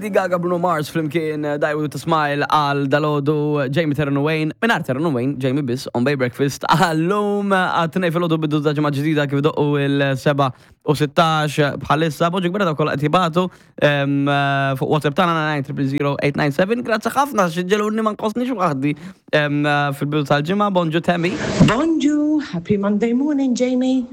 Lady Gaga, Bruno Mars, flimkien Die With A Smile għal dalodu Jamie Terran Wayne, minar Terran Wayne, Jamie Biss, on Bay Breakfast, għallum għatnej fil-ħodu biddu ġemma ġdida kif doqqu il-7 u 16 bħalissa, boġi gbera da kolla għatibatu fuq WhatsApp tana 9000897, grazzi ħafna, xġelunni man kosni xuħaddi fil-bidu tal-ġimma, bonġu Temi. Bonjour, happy Monday morning, Jamie.